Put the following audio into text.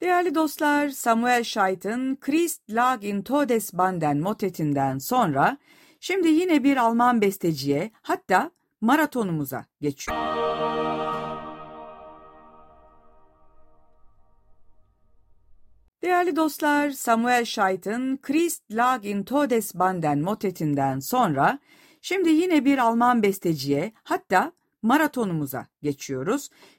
Değerli dostlar, Samuel Scheidt'in Christ lag in Todesbanden motetinden sonra şimdi yine bir Alman besteciye, hatta maratonumuza geçiyoruz. Değerli dostlar, Samuel Scheidt'in Christ lag in Todesbanden motetinden sonra şimdi yine bir Alman besteciye, hatta maratonumuza geçiyoruz.